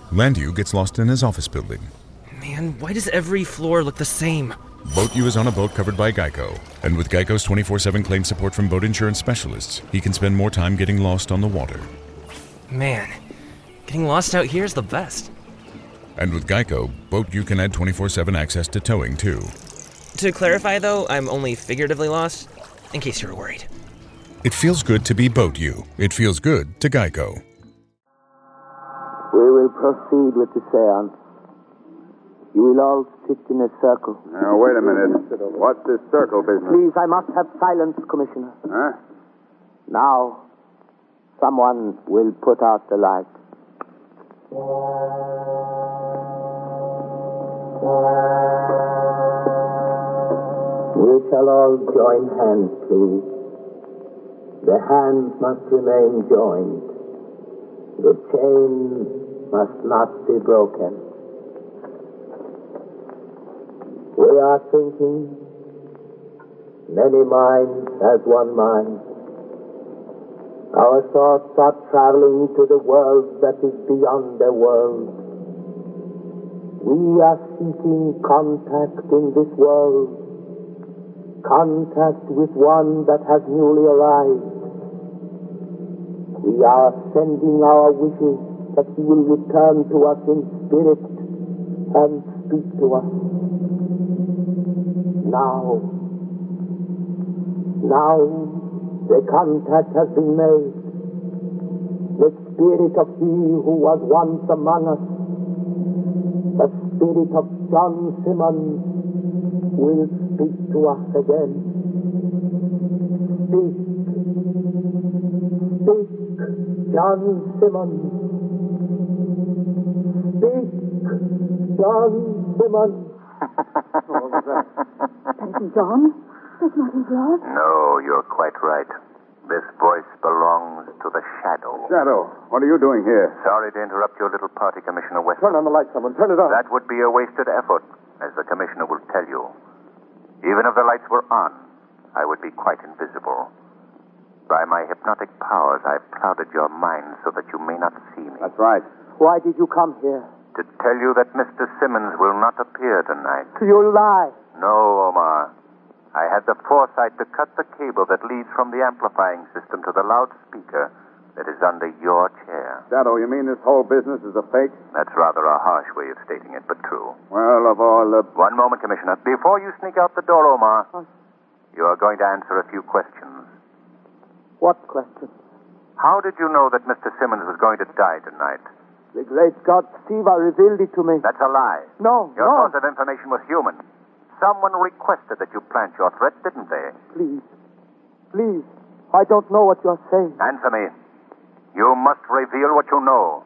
Landu gets lost in his office building. Man, why does every floor look the same? Boat U is on a boat covered by Geico. And with Geico's 24/7 claim support from boat insurance specialists, he can spend more time getting lost on the water. Man, getting lost out here is the best. And with Geico, Boat U can add 24/7 access to towing, too. To clarify, though, I'm only figuratively lost, in case you were worried. It feels good to be Boat U. It feels good to Geico. We will proceed with the seance. You will all sit in a circle. Now, wait a minute. What's this circle business? Please, I must have silence, Commissioner. Huh? Now, someone will put out the light. We shall all join hands, please. The hands must remain joined. The chain must not be broken. We are thinking, many minds as one mind. Our thoughts are traveling to the world that is beyond the world. We are seeking contact in this world, contact with one that has newly arrived. We are sending our wishes that he will return to us in spirit and speak to us. Now, the contact has been made. The spirit of he who was once among us, the spirit of John Simmons, will speak to us again. Speak, John Simmons. Speak, John Simmons. What was that? That isn't John. That's not his voice. No, you're quite right. This voice belongs to the Shadow. Shadow, what are you doing here? Sorry to interrupt your little party, Commissioner West. Turn on the light, someone. Turn it on. That would be a wasted effort, as the Commissioner will tell you. Even if the lights were on, I would be quite invisible. By my hypnotic powers, I've clouded your mind so that you may not see me. That's right. Why did you come here? To tell you that Mr. Simmons will not appear tonight. You lie. No, Omar. I had the foresight to cut the cable that leads from the amplifying system to the loudspeaker that is under your chair. Shadow, you mean this whole business is a fake? That's rather a harsh way of stating it, but true. Well, of all the... One moment, Commissioner. Before you sneak out the door, Omar, you are going to answer a few questions. What question? How did you know that Mr. Simmons was going to die tonight? The great God Siva revealed it to me. That's a lie. No. Your source of information was human. Someone requested that you plant your threat, didn't they? Please. I don't know what you're saying. Answer me. You must reveal what you know.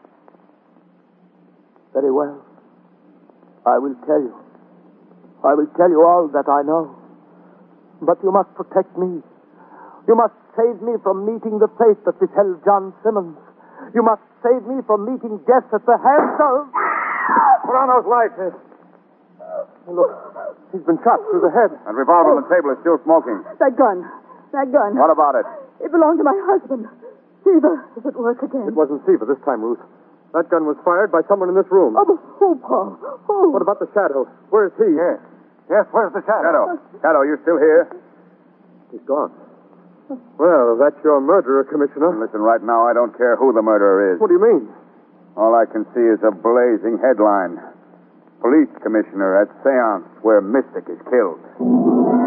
Very well. I will tell you. I will tell you all that I know. But you must protect me. You must save me from meeting the fate that befell John Simmons. You must save me from meeting death at the hands of... Put on those lights. Look, he's been shot through the head. That revolver on the table is still smoking. That gun. What about it? It belonged to my husband. Siva, is at work again. It wasn't Siva this time, Ruth. That gun was fired by someone in this room. Oh, Paul. Oh. What about the Shadow? Where is he? Yes, where's the Shadow? Shadow, you still here? He's gone. Well, that's your murderer, Commissioner. Listen, right now, I don't care who the murderer is. What do you mean? All I can see is a blazing headline. Police commissioner at seance where mystic is killed.